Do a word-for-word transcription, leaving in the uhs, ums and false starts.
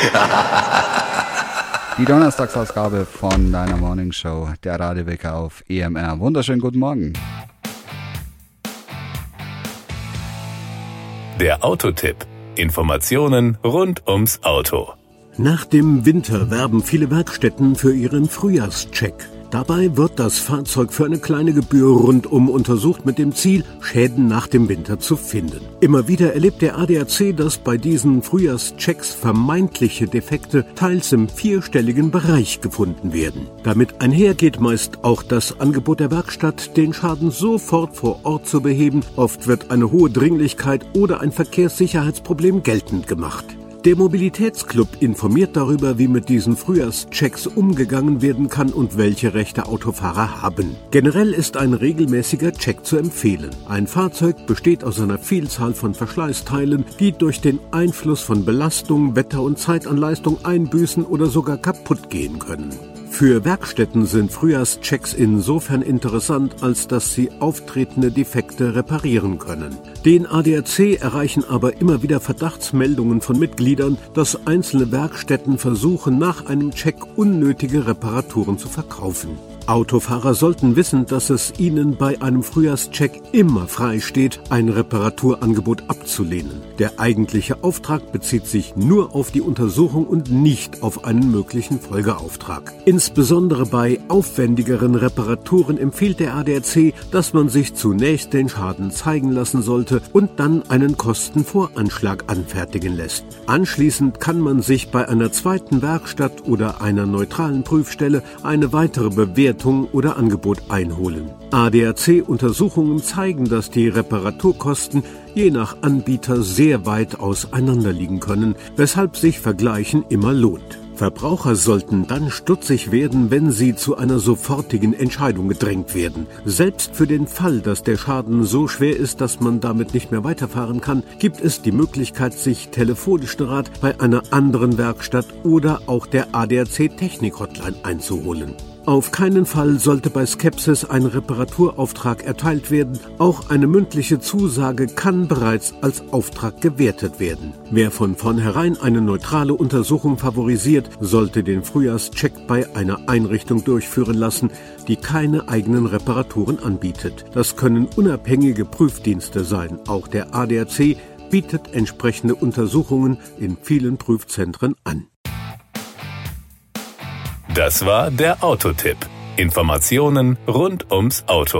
Die Donnerstagsausgabe von deiner Morning Show, der Radiowecker auf E M R. Wunderschönen guten Morgen. Der Autotipp. Informationen rund ums Auto. Nach dem Winter werben viele Werkstätten für ihren Frühjahrscheck. Dabei wird das Fahrzeug für eine kleine Gebühr rundum untersucht mit dem Ziel, Schäden nach dem Winter zu finden. Immer wieder erlebt der A D A C, dass bei diesen Frühjahrschecks vermeintliche Defekte teils im vierstelligen Bereich gefunden werden. Damit einhergeht meist auch das Angebot der Werkstatt, den Schaden sofort vor Ort zu beheben. Oft wird eine hohe Dringlichkeit oder ein Verkehrssicherheitsproblem geltend gemacht. Der Mobilitätsclub informiert darüber, wie mit diesen Frühjahrschecks umgegangen werden kann und welche Rechte Autofahrer haben. Generell ist ein regelmäßiger Check zu empfehlen. Ein Fahrzeug besteht aus einer Vielzahl von Verschleißteilen, die durch den Einfluss von Belastung, Wetter und Zeit an Leistung einbüßen oder sogar kaputt gehen können. Für Werkstätten sind Frühjahrschecks insofern interessant, als dass sie auftretende Defekte reparieren können. Den A D A C erreichen aber immer wieder Verdachtsmeldungen von Mitgliedern, dass einzelne Werkstätten versuchen, nach einem Check unnötige Reparaturen zu verkaufen. Autofahrer sollten wissen, dass es ihnen bei einem Frühjahrscheck immer frei steht, ein Reparaturangebot abzulehnen. Der eigentliche Auftrag bezieht sich nur auf die Untersuchung und nicht auf einen möglichen Folgeauftrag. Insbesondere bei aufwendigeren Reparaturen empfiehlt der A D A C, dass man sich zunächst den Schaden zeigen lassen sollte und dann einen Kostenvoranschlag anfertigen lässt. Anschließend kann man sich bei einer zweiten Werkstatt oder einer neutralen Prüfstelle eine weitere Bewertung oder Angebot einholen. A D A C-Untersuchungen zeigen, dass die Reparaturkosten je nach Anbieter sehr weit auseinander liegen können, weshalb sich Vergleichen immer lohnt. Verbraucher sollten dann stutzig werden, wenn sie zu einer sofortigen Entscheidung gedrängt werden. Selbst für den Fall, dass der Schaden so schwer ist, dass man damit nicht mehr weiterfahren kann, gibt es die Möglichkeit, sich telefonischen Rat bei einer anderen Werkstatt oder auch der A D A C-Technik-Hotline einzuholen. Auf keinen Fall sollte bei Skepsis ein Reparaturauftrag erteilt werden. Auch eine mündliche Zusage kann bereits als Auftrag gewertet werden. Wer von vornherein eine neutrale Untersuchung favorisiert, sollte den Frühjahrscheck bei einer Einrichtung durchführen lassen, die keine eigenen Reparaturen anbietet. Das können unabhängige Prüfdienste sein. Auch der A D A C bietet entsprechende Untersuchungen in vielen Prüfzentren an. Das war der Autotipp. Informationen rund ums Auto.